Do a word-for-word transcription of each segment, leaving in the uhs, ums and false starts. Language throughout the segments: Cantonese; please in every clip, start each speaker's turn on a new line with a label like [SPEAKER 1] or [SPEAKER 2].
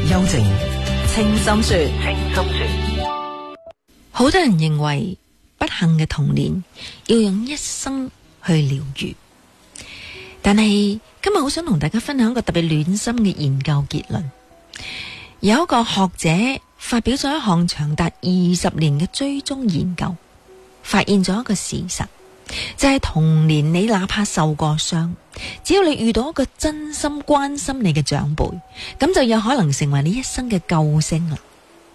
[SPEAKER 1] 幽靜，
[SPEAKER 2] 清心說，清心說。好多人認為不幸嘅童年要用一生去療癒，但係今日好想同大家分享一個特別暖心嘅研究結論。有一個學者發表咗一項長達二十年嘅追蹤研究，發現咗一個事實，就係童年你哪怕受過傷，只要你遇到一個真心關心你嘅長輩，咁就有可能成為你一生嘅救星啦。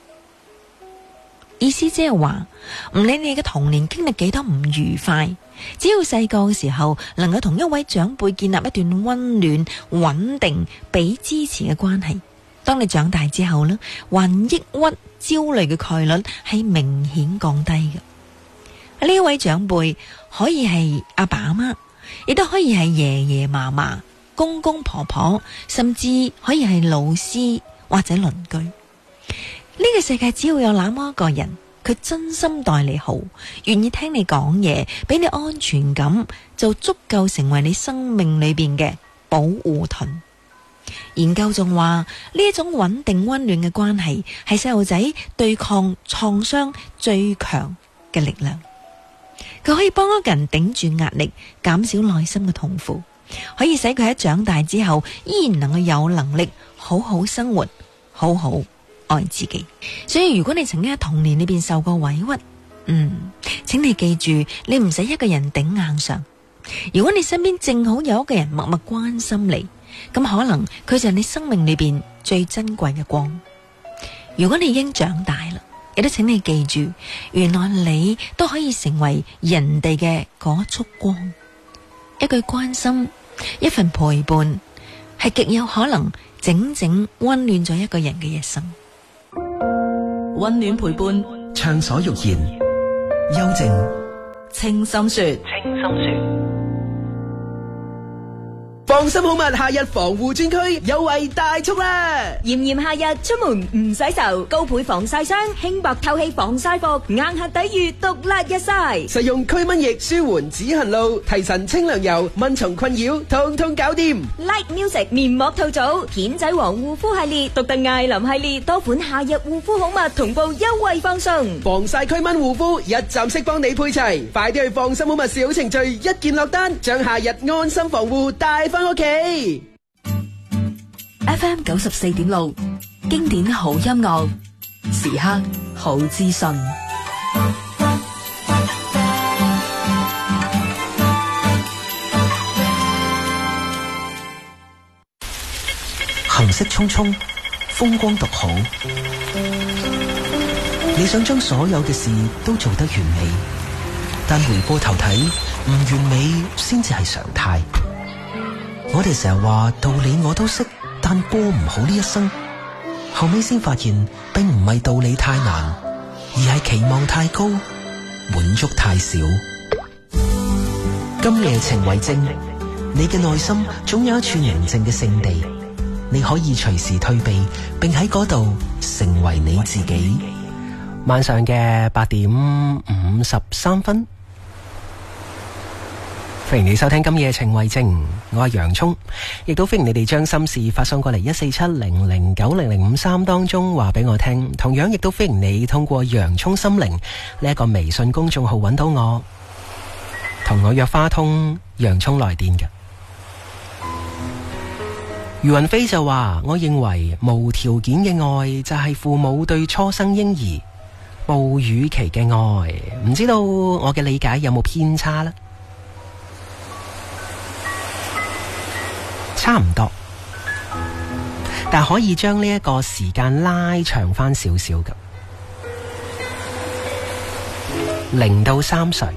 [SPEAKER 2] 意思即係話，唔理你嘅童年經歷幾多唔愉快，只要細個嘅時候能夠同一位長輩建立一段溫暖、穩定、俾支持嘅關係，當你長大之後呢，患抑鬱、焦慮嘅概率係明顯降低嘅。呢位長輩可以係阿爸阿媽，亦都可以係爺爺嫲嫲、公公婆婆，甚至可以係老師或者鄰居。呢個世界只要有那麼一個人，佢真心待你好，願意聽你講嘢，俾你安全感，就足夠成為你生命裏邊嘅保護盾。研究仲話，呢一種穩定溫暖嘅關係係細路仔對抗創傷最強嘅力量。佢可以幫一個人頂住壓力，減少內心嘅痛苦，可以使佢喺長大之後依然能夠有能力好好生活，好好愛自己。所以如果你曾經喺童年裏邊受過委屈，嗯，請你記住，你唔使一個人頂硬上。如果你身邊正好有一個人默默關心你，咁可能佢就係你生命裏邊最珍貴嘅光。如果你已經長大啦，亦都請你記住，原來你都可以成為人哋嘅嗰束光。一句關心，一份陪伴，係極有可能整整溫暖咗一個人嘅一生。
[SPEAKER 3] 溫暖陪伴，
[SPEAKER 1] 暢所欲言，幽靜，
[SPEAKER 3] 清心說，
[SPEAKER 2] 清心說。
[SPEAKER 4] 放心好物夏日防護專區優惠大促啦！
[SPEAKER 5] 炎炎夏日出門唔洗愁，高倍防曬霜，輕薄透氣防曬服，硬核抵禦毒辣日曬。
[SPEAKER 4] 實用驅蚊液舒緩止痕露，提神清涼油，蚊蟲困擾通通搞掂。
[SPEAKER 5] Light Music 面膜套組，片仔癀護膚系列，獨特艾琳系列，多款夏日護膚好物同步優惠放送，
[SPEAKER 4] 防曬驅蚊護膚一站式幫你配齊，快啲去放心好物小程序一鍵落單，將夏日安心防護帶翻屋企。
[SPEAKER 3] F M 九十四點六，經典好音樂，時刻好資訊。
[SPEAKER 1] 行色匆匆，風光獨好。你想將所有嘅事都做得完美，但回過頭睇，唔完美先至係常態。我哋成日話道理我都識，但過唔好呢一生。後尾先發現，並唔係道理太難，而係期望太高，滿足太少。今夜情為證，你嘅內心總有一處寧靜嘅聖地，你可以隨時退避，並喺嗰度成為你自己。晚上嘅八點五十三分。歡迎你收聽今夜情為證，我係洋蔥，亦都歡迎你哋將心事發送過嚟一四七零零九零零五三當中話俾我聽，同樣亦都歡迎你通過洋蔥心靈呢一個微信公眾號揾到我，同我約花通洋蔥來電嘅。余雲飛就話，我認為無條件嘅愛就係父母對初生嬰兒哺乳期嘅愛，唔知道我嘅理解有冇偏差呢？差唔多，但可以將呢一個時間拉長翻少少嘅，零到三歲。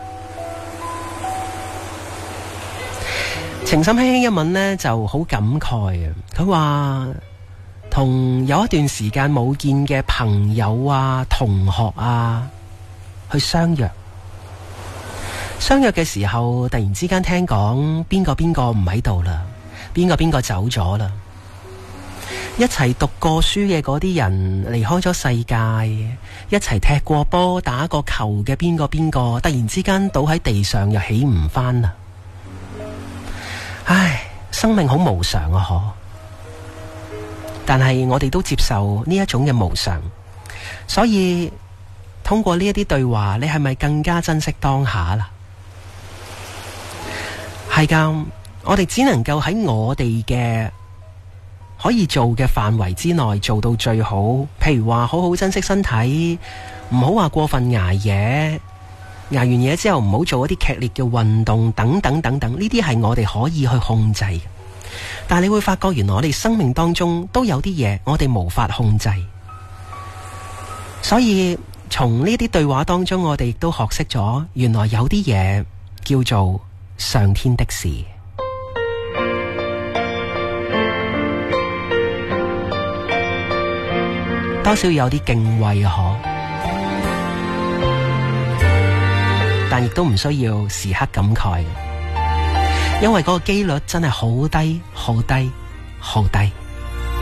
[SPEAKER 1] 情深輕輕一吻呢就好感慨啊！佢話同有一段時間冇見嘅朋友啊、同學啊去相約。相約嘅時候，突然之間聽講邊個邊個唔喺度啦，邊個邊個走咗啦，一齊讀過書嘅嗰啲人離開咗世界，一齊踢過波打過球嘅邊個邊個突然之間倒喺地上又起唔返啦。唉，生命好無常啊，嗬！ 但係我哋都接受呢一種嘅無常，所以通過呢一啲對話，你係咪更加珍惜當下啦？係㗎，我哋只能夠喺我哋嘅可以做嘅範圍之內做到最好。譬如話好好珍惜身體，唔好話過分捱夜，捱完嘢之後唔好做一啲劇烈嘅運動，等等等等，呢啲係我哋可以去控制嘅。但係你會發覺原來我哋生命當中都有啲嘢我哋無法控制，所以從呢啲對話當中，我哋亦都學識咗原來有啲嘢叫做上天的事。多少有啲敬畏可，但亦都唔需要時刻感慨，因為嗰個機率真係好低好低好低。